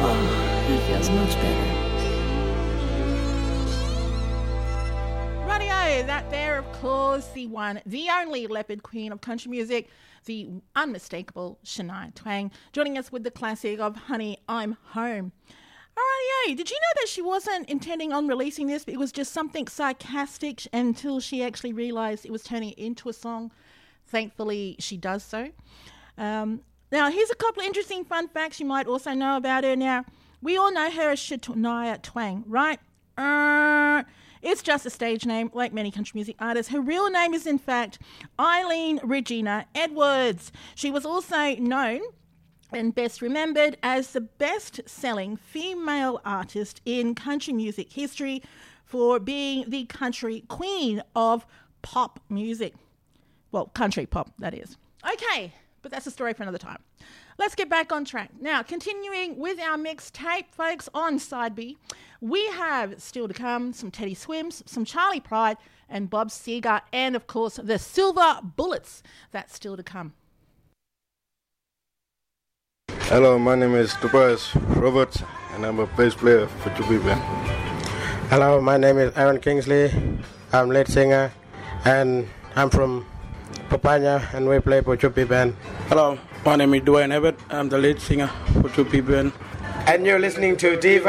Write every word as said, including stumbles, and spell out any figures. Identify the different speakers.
Speaker 1: Oh, that feels much better.
Speaker 2: Radio, that there, of course, the one, the only leopard queen of country music, the unmistakable Shania Twain, joining us with the classic of Honey, I'm Home. Alrighty, did you know that she wasn't intending on releasing this, but it was just something sarcastic until she actually realised it was turning into a song? Thankfully, she does so. Um, now, here's a couple of interesting fun facts you might also know about her. Now, we all know her as Shania Twain, right? Uh, it's just a stage name, like many country music artists. Her real name is, in fact, Eileen Regina Edwards. She was also known and best remembered as the best-selling female artist in country music history for being the country queen of pop music. Well, country pop, that is. Okay, but that's a story for another time. Let's get back on track. Now, continuing with our mixtape, folks, on Side B, we have still to come some Teddy Swims, some Charlie Pride, and Bob Seger, and, of course, the Silver Bullets. That's still to come.
Speaker 3: Hello, my name is Tobias Roberts, and I'm a bass player for Chupi Band.
Speaker 4: Hello, my name is Aaron Kingsley. I'm lead singer, and I'm from Papaya, and we play for Chupi Band.
Speaker 5: Hello, my name is Dwayne Abbott. I'm the lead singer for Chupi Band.
Speaker 4: And you're listening to Diva